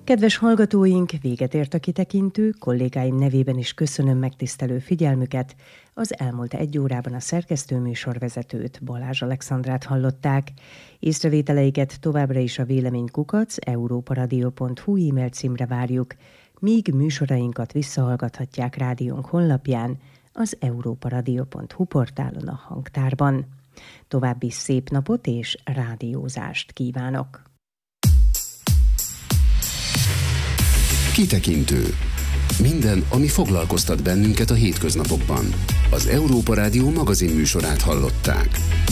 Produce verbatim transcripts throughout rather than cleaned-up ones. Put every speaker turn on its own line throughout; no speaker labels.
Kedves hallgatóink, véget ért a kitekintő, kollégáim nevében is köszönöm megtisztelő figyelmüket. Az elmúlt egy órában a szerkesztőműsorvezetőt, Balázs Alexandrát hallották. Észrevételeiket továbbra is a véleménykukac európaradio pont hu e-mail címre várjuk, míg műsorainkat visszahallgathatják rádiónk honlapján, az európaradio pont hu portálon a hangtárban. További szép napot és rádiózást kívánok!
Kitekintő. Minden, ami foglalkoztat bennünket a hétköznapokban. Az Európa Rádió magazin műsorát hallották.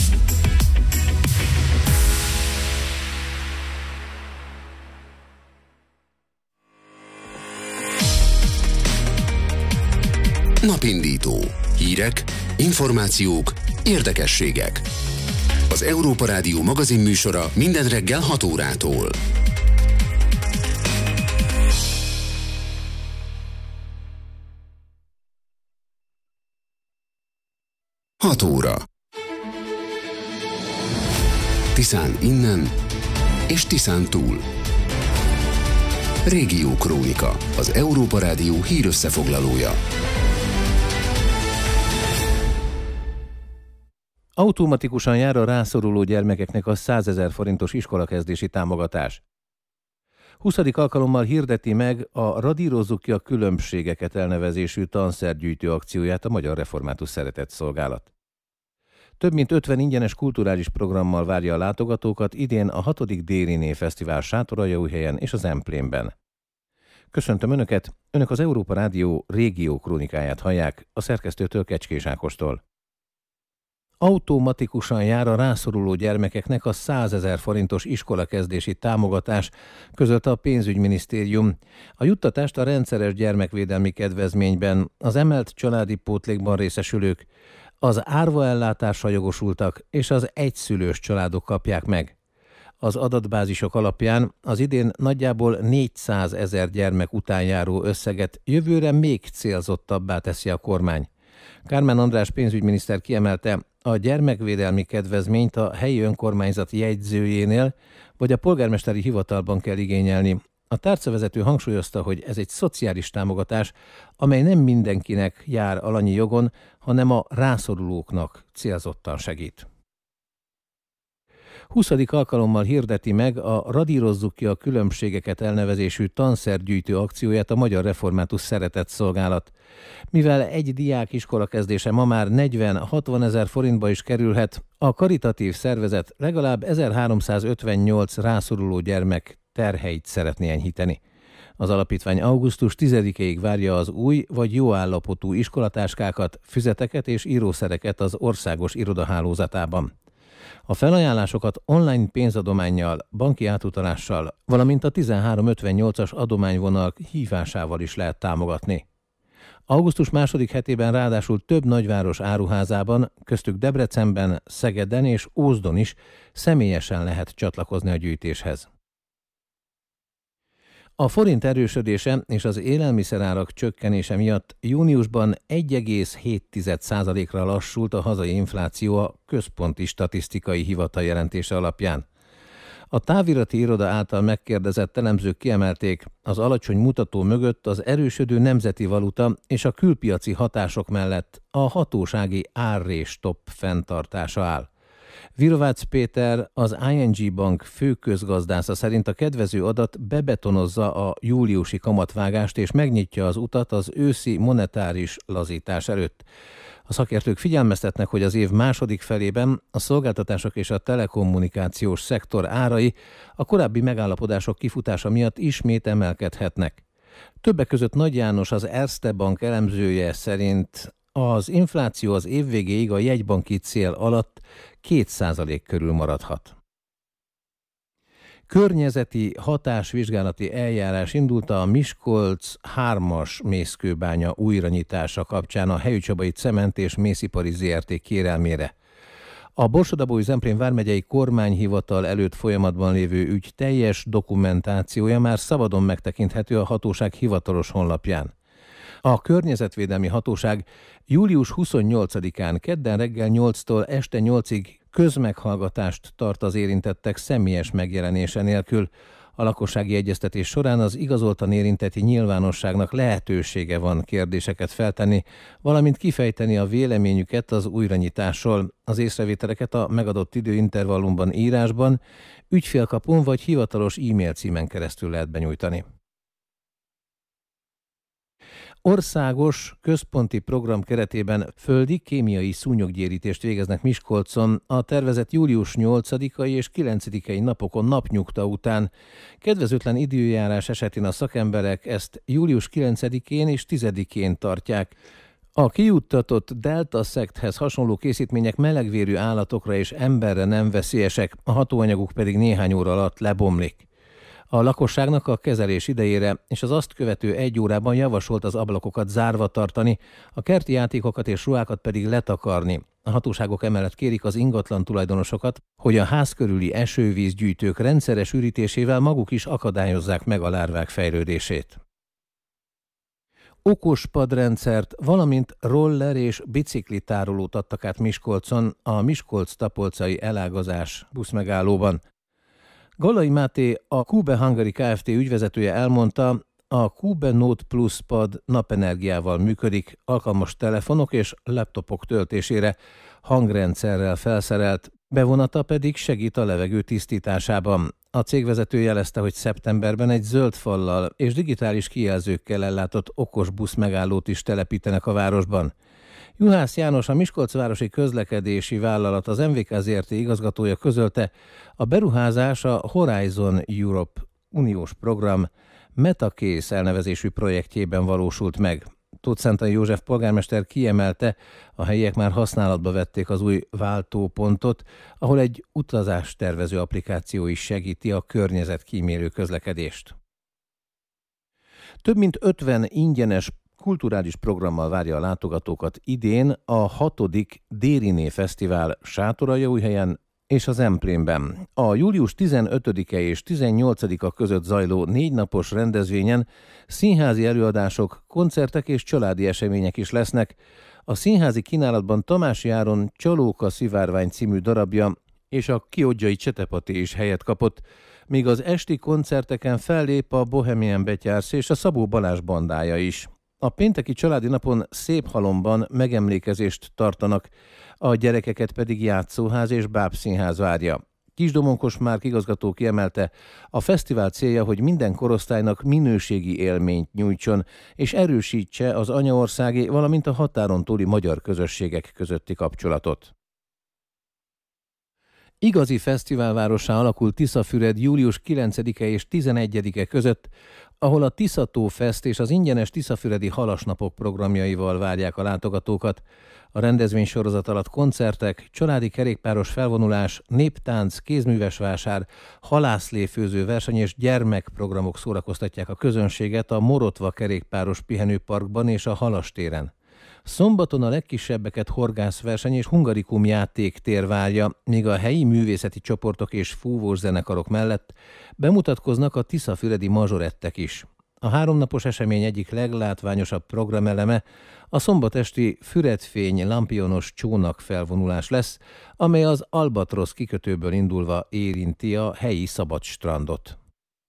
Napindító. Hírek, információk, érdekességek. Az Európa Rádió magazin műsora minden reggel hat órától. hat óra. Tiszán innen és Tiszán túl. Régiókrónika, az Európa Rádió hírösszefoglalója.
Automatikusan jár a rászoruló gyermekeknek a százezer forintos iskolakezdési támogatás. huszadik alkalommal hirdeti meg a Radírozzuk ki a különbségeket elnevezésű tanszergyűjtő akcióját a Magyar Református Szeretetszolgálat. Több mint ötven ingyenes kulturális programmal várja a látogatókat idén a hatodik Dériné Fesztivál Sátoraljaújhelyen és az Emplénben. Köszöntöm Önöket, Önök az Európa Rádió régió krónikáját hallják a szerkesztőtől, Kecskés Ákostól. Automatikusan jár a rászoruló gyermekeknek a százezer forintos iskolakezdési támogatás, közölte a pénzügyminisztérium. A juttatást a rendszeres gyermekvédelmi kedvezményben, az emelt családi pótlékban részesülők, az árvaellátásra jogosultak és az egyszülős családok kapják meg. Az adatbázisok alapján az idén nagyjából négyszázezer gyermek után járó összeget jövőre még célzottabbá teszi a kormány. Kármán András pénzügyminiszter kiemelte, a gyermekvédelmi kedvezményt a helyi önkormányzat jegyzőjénél vagy a polgármesteri hivatalban kell igényelni. A tárcavezető hangsúlyozta, hogy ez egy szociális támogatás, amely nem mindenkinek jár alanyi jogon, hanem a rászorulóknak célzottan segít. huszadik alkalommal hirdeti meg a Radírozzuk ki a különbségeket elnevezésű tanszergyűjtő akcióját a Magyar Református Szeretetszolgálat. Mivel egy diák iskolakezdése ma már negyven-hatvan ezer forintba is kerülhet, a karitatív szervezet legalább ezerháromszázötvennyolc rászoruló gyermek terheit szeretné enyhíteni. Az alapítvány augusztus tizedikéig várja az új vagy jó állapotú iskolatáskákat, füzeteket és írószereket az országos irodahálózatában. A felajánlásokat online pénzadománnyal, banki átutalással, valamint a tizenhárom ötvennyolcas adományvonal hívásával is lehet támogatni. Augusztus második hetében ráadásul több nagyváros áruházában, köztük Debrecenben, Szegeden és Ózdon is személyesen lehet csatlakozni a gyűjtéshez. A forint erősödése és az élelmiszerárak csökkenése miatt júniusban egy egész hét százalékra lassult a hazai infláció a Központi Statisztikai Hivatal jelentése alapján. A távirati iroda által megkérdezett elemzők kiemelték, az alacsony mutató mögött az erősödő nemzeti valuta és a külpiaci hatások mellett a hatósági árrés-topp fenntartása áll. Virovácz Péter, az i en gé Bank főközgazdásza szerint a kedvező adat bebetonozza a júliusi kamatvágást és megnyitja az utat az őszi monetáris lazítás előtt. A szakértők figyelmeztetnek, hogy az év második felében a szolgáltatások és a telekommunikációs szektor árai a korábbi megállapodások kifutása miatt ismét emelkedhetnek. Többek között Nagy János, az Erste Bank elemzője szerint az infláció az év végéig a jegybanki cél alatt két százalék körül maradhat. Környezeti hatásvizsgálati eljárás indult a Miskolc hármas mészkőbánya újranyitása kapcsán a Helyücsabai Cement és Mészipari zé er té kérelmére. A Borsod-Abaúj-Zemplén vármegyei kormányhivatal előtt folyamatban lévő ügy teljes dokumentációja már szabadon megtekinthető a hatóság hivatalos honlapján. A Környezetvédelmi Hatóság július huszonnyolcadikán kedden reggel nyolctól este nyolcig közmeghallgatást tart az érintettek személyes megjelenése nélkül. A lakossági egyeztetés során az igazoltan érintetti nyilvánosságnak lehetősége van kérdéseket feltenni, valamint kifejteni a véleményüket az újranyitásról. Az észrevételeket a megadott időintervallumban írásban, ügyfélkapun vagy hivatalos e-mail címen keresztül lehet benyújtani. Országos központi program keretében földi kémiai szúnyoggyérítést végeznek Miskolcon a tervezett július nyolcadikai és kilencedikei napokon napnyugta után. Kedvezőtlen időjárás esetén a szakemberek ezt július kilencedikén és tizedikén tartják. A kijuttatott delta-szekthez hasonló készítmények melegvérű állatokra és emberre nem veszélyesek, a hatóanyaguk pedig néhány óra alatt lebomlik. A lakosságnak a kezelés idejére és az azt követő egy órában javasolt az ablakokat zárva tartani, a kerti játékokat és ruhákat pedig letakarni. A hatóságok emellett kérik az ingatlan tulajdonosokat, hogy a ház körüli esővízgyűjtők rendszeres ürítésével maguk is akadályozzák meg a lárvák fejlődését. Okos padrendszert, valamint roller és biciklitárolót adtak át Miskolcon a Miskolc-Tapolcai elágazás buszmegállóban. Gallai Máté, a Kube Hungary Kft. Ügyvezetője elmondta, a Kube Note Plus pad napenergiával működik, alkalmas telefonok és laptopok töltésére, hangrendszerrel felszerelt, bevonata pedig segít a levegő tisztításában. A cégvezető jelezte, hogy szeptemberben egy zöld fallal és digitális kijelzőkkel ellátott okos buszmegállót is telepítenek a városban. Juhász János, a Miskolcvárosi Közlekedési Vállalat, az em vé ká Zrt. Igazgatója közölte, a beruházás a Horizon Europe uniós program MetaCase elnevezésű projektjében valósult meg. Tóth-Szentai József polgármester kiemelte, a helyiek már használatba vették az új váltópontot, ahol egy utazástervező applikáció is segíti a környezetkímélő közlekedést. Több mint ötven ingyenes kulturális programmal várja a látogatókat idén a hatodik Dériné Fesztivál Sátoraljaújhelyen és az Emplénben. A július tizenötödike és tizennyolcadika között zajló négy napos rendezvényen színházi előadások, koncertek és családi események is lesznek. A színházi kínálatban Tamási Áron Csalóka szivárvány című darabja és a Kiodzsai Csetepati is helyet kapott, míg az esti koncerteken fellép a Bohemian Betyársz és a Szabó Balázs bandája is. A pénteki családi napon Széphalomban megemlékezést tartanak, a gyerekeket pedig játszóház és bábszínház várja. Kisdomonkos Márk igazgató kiemelte, a fesztivál célja, hogy minden korosztálynak minőségi élményt nyújtson, és erősítse az anyaországi, valamint a határon túli magyar közösségek közötti kapcsolatot. Igazi fesztiválvárossá alakult Tiszafüred július kilencedike és tizenegyedike között, ahol a Tiszató Fest és az ingyenes tiszafüredi halasnapok programjaival várják a látogatókat. A rendezvénysorozat alatt koncertek, családi kerékpáros felvonulás, néptánc, kézműves vásár, halászléfőző verseny és gyermekprogramok szórakoztatják a közönséget a Morotva kerékpáros pihenőparkban és a Halastéren. Szombaton a legkisebbeket horgászverseny és hungarikum játéktér várja, míg a helyi művészeti csoportok és fúvós zenekarok mellett bemutatkoznak a tiszafüredi mazsorettek is. A háromnapos esemény egyik leglátványosabb programeleme a szombatesti Füredfény lampionos csónak felvonulás lesz, amely az Albatrosz kikötőből indulva érinti a helyi szabad strandot.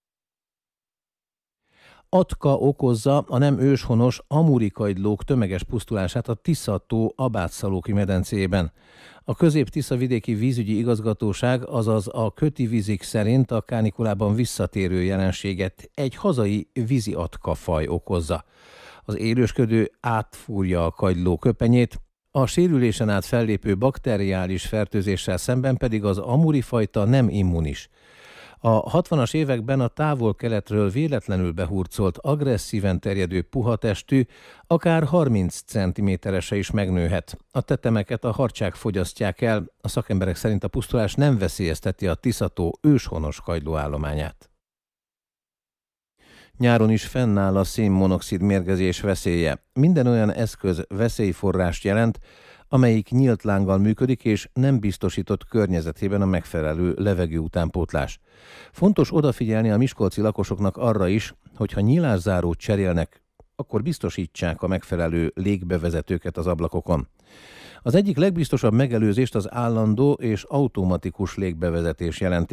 Atka okozza a nem őshonos amurikagylók tömeges pusztulását a Tisza-tó Abátszalóki medencében. A Közép-Tisza vidéki vízügyi igazgatóság, azaz a Köti vízik szerint a kánikulában visszatérő jelenséget egy hazai vízi atkafaj okozza. Az élősködő átfúrja a kagyló köpenyét, a sérülésen át fellépő bakteriális fertőzéssel szemben pedig az amurifajta nem immunis. A hatvanas években a távol-keletről véletlenül behurcolt, agresszíven terjedő puhatestű, akár harminc centiméterese is megnőhet. A tetemeket a harcsák fogyasztják el, a szakemberek szerint a pusztulás nem veszélyezteti a Tisza-tó őshonos kagylóállományát. Nyáron is fennáll a szénmonoxid mérgezés veszélye. Minden olyan eszköz veszélyforrást jelent, amelyik nyílt lánggal működik és nem biztosított környezetében a megfelelő levegő utánpótlás. Fontos odafigyelni a miskolci lakosoknak arra is, hogy ha nyilászárót cserélnek, akkor biztosítsák a megfelelő légbevezetőket az ablakokon. Az egyik legbiztosabb megelőzést az állandó és automatikus légbevezetés jelenti.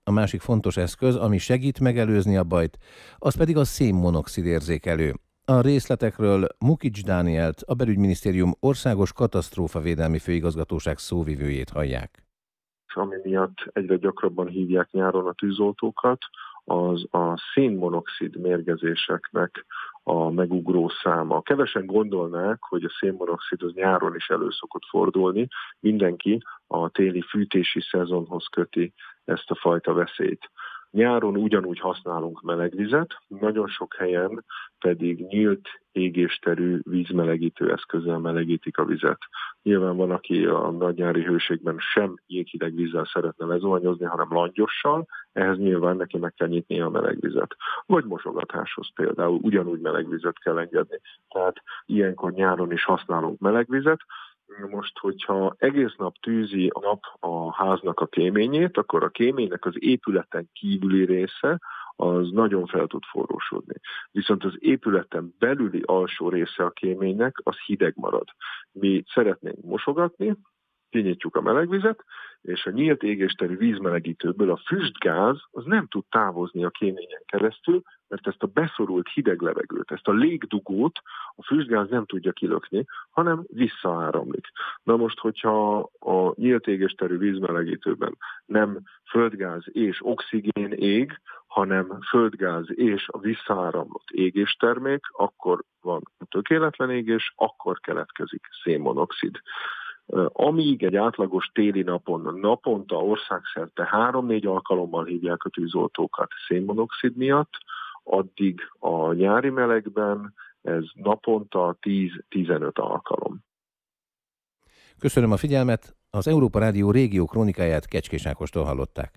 A másik fontos eszköz, ami segít megelőzni a bajt, az pedig a szénmonoxid érzékelő. A részletekről Mukics Dánielt, a Belügyminisztérium Országos Katasztrófavédelmi Főigazgatóság szóvivőjét hallják.
Ami miatt egyre gyakrabban hívják nyáron a tűzoltókat, az a szénmonoxid mérgezéseknek a megugró száma. Kevesen gondolnák, hogy a szénmonoxid az nyáron is elő szokott fordulni. Mindenki a téli fűtési szezonhoz köti ezt a fajta veszélyt. Nyáron ugyanúgy használunk melegvizet, nagyon sok helyen pedig nyílt égésterű vízmelegítő eszközzel melegítik a vizet. Nyilván van, aki a nagynyári hőségben sem jéghideg vízzel szeretne lezuhanyozni, hanem langyossal, ehhez nyilván neki meg kell nyitnia a melegvizet. Vagy mosogatáshoz például ugyanúgy melegvizet kell engedni. Tehát ilyenkor nyáron is használunk melegvizet. Most, hogyha egész nap tűzi a nap a háznak a kéményét, akkor a kéménynek az épületen kívüli része az nagyon fel tud forrósodni. Viszont az épületen belüli alsó része a kéménynek az hideg marad. Mi szeretnénk mosogatni, kinyitjuk a melegvizet, és a nyílt égésterű vízmelegítőből a füstgáz az nem tud távozni a kéményen keresztül, mert ezt a beszorult hideg levegőt, ezt a légdugót a füstgáz nem tudja kilökni, hanem visszaáramlik. Na most, hogyha a nyílt égésterű vízmelegítőben nem földgáz és oxigén ég, hanem földgáz és a visszaáramlott égéstermék, akkor van tökéletlen égés, akkor keletkezik szénmonoxid. Amíg egy átlagos téli napon, naponta országszerte három-négy alkalommal hívják a tűzoltókat szénmonoxid miatt, addig a nyári melegben ez naponta tíz-tizenöt alkalom.
Köszönöm a figyelmet, az Európa Rádió régió krónikáját Kecskés Ákostól hallották.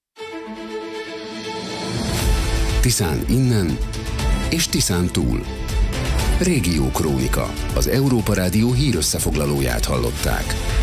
Tiszán innen és Tiszán túl. Régió Krónika, az Európa Rádió hírösszefoglalóját hallották.